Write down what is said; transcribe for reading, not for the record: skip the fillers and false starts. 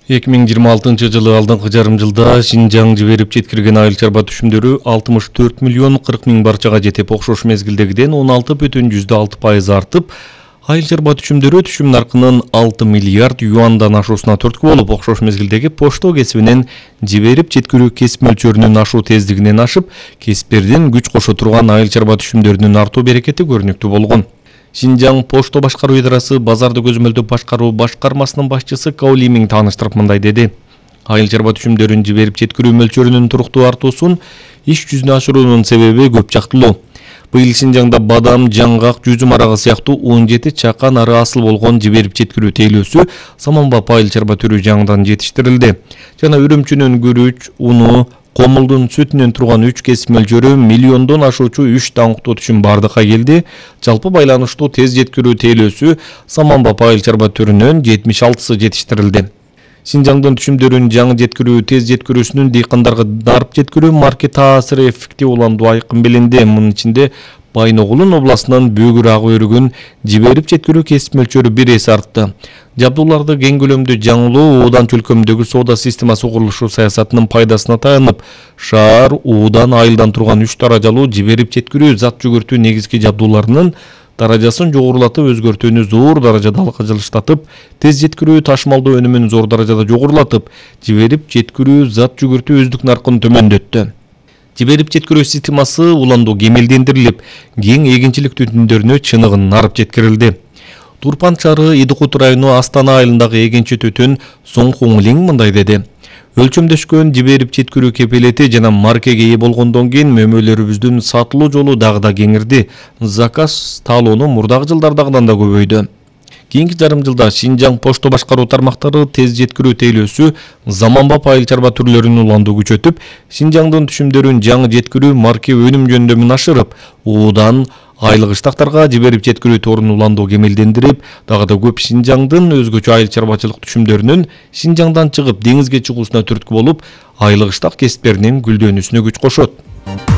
2026-жылы алдыңкы жарым жылда Шинжаң жиберип жеткирген айыл чарба түшүмдөрү 64 миллион 40 миң барчага жетип, окшош мезгилдегиден 16,6% артып, айыл чарба түшүмдөрү түшүм наркынын 6 миллиард юандан ашуусуна түрткү болуп, окшош мезгилдеги пошто кесибинен жиберип жеткирүү кесип мөлчөрүнүн ашуу тездигинен ашып, кесиптердин күч кошо турган айыл чарба түшүмдөрүнүн артуу берекети көрүнүктүү болгон. Шинжаң пошто башкаруу идарасы базарды көзөмөлдөп башкаруу башкармасынын башчысы Као Лимиң тааныштырып мындай деди. Айыл чарба түшүмдөрүн жиберип жеткирүү мөлчөрүнүн туруктуу артуусун иш жүзүнө ашыруунун себеби көп жактылуу. Быйыл Шинжаңда бадам, жаңгак, жүзүм арагы сыяктуу 17 чакан ары асыл болгон жиберип жеткирүү тейлөөсү саманбап айыл чарба түрү жаңыдан жетиштирилди. Жана үрүмчүнүн күрүч, уну, комулдун сүтүнөн турган 3 кесип мөлчөрү миллиондон ашуучу 3 даңктуу түшүм бардыкка келди. Жалпы байланыштуу тез жеткирүү тейлөөсү саманбап айыл чарба түрүнөн 76сы жетиштирилди. Шинжаңдын түшүмдөрүн жаңы жеткирүү тез жеткирүүсүнүн дыйкандарга дарып жеткирүү маркет таасири эффектив уланду айкын билинди. Мунун ичинде Байногулун областынын Бөгүр ак өрүгүн жиберип жеткирүү кесип мөлчөрү 1 эсе артты. Жабдууларды кең көлөмдүү жаңылуу уудан чөлкөмдөгү соода системасы курулушу саясатынын пайдасына таянып, шаар уудан айылдан турган 3 даражалуу жиберип жеткирүү зат жүгүртүү негизги жабдууларынын даражасын жогорулатып өзгөртүүнү зор даражада алкажылыштатып, тез жеткирүү ташымалдоо өнүмүн зор даражада жогорулатып, жиберип жеткирүү зат жүгүртүү өздүк наркын төмөндөттү. Жиберип жеткирүү системасы уланду кемелдендирилип, кең эгинчилик түтүндөрүнө чыныгын арып жеткирилди. Турпан шаары Идыкут району Астана айылындагы эгинчи түтүн Соң Хуңлиң мындай деди. Өлчөмдөшкөн жиберип жеткирүү кепилети жана маркеге ээ болгондон кийин мөмөлөрүбүздүн сатылуу жолу дагы да кеңирди. Заказ талоonu мурдагы жылдардагыдан да көбөйдү. Кийинки жарым жылда Шинжаң пошто башкаруу тармактары тез жеткирүү тейлөөсү заманбап айыл чарба түрлөрүн уланду күчөтүп, Шинжаңдын түшүмдөрүн жаңы жеткирүү марке өнүм жөндөмүн ашырып, уудан айлык ыштактарга жиберип жеткирүү торун уланду кемелдендирип, дагы да көп Шинжаңдын өзгөчө айыл чарбачылык түшүмдөрүнүн Шинжаңдан чыгып деңизге чыгуусуна түрткү болуп, айлык ыштак кесиптеринин гүлдөнүүсүнө күч кошот.